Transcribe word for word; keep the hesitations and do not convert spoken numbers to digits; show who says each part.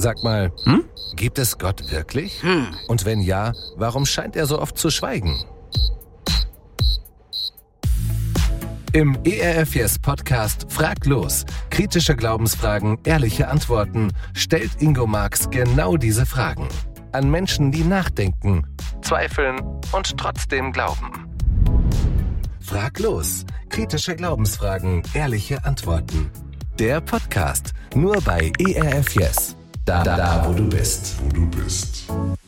Speaker 1: Sag mal, hm? Gibt es Gott wirklich?
Speaker 2: Hm.
Speaker 1: Und wenn ja, warum scheint er so oft zu schweigen? Im E R F Yes Podcast Frag los. Kritische Glaubensfragen, ehrliche Antworten stellt Ingo Marx genau diese Fragen. An Menschen, die nachdenken, zweifeln und trotzdem glauben. Frag los. Kritische Glaubensfragen, ehrliche Antworten. Der Podcast nur bei E R F Yes. Da, da, da, wo du bist.
Speaker 3: Wo du bist.